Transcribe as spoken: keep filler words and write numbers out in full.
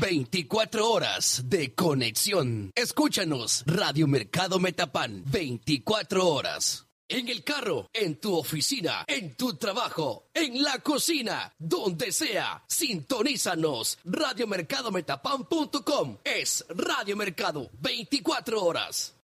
veinticuatro horas de conexión. Escúchanos, Radio Mercado Metapán, veinticuatro horas. En el carro, en tu oficina, en tu trabajo, en la cocina, donde sea. Sintonízanos. radio mercado metapán punto com es Radio Mercado, veinticuatro horas.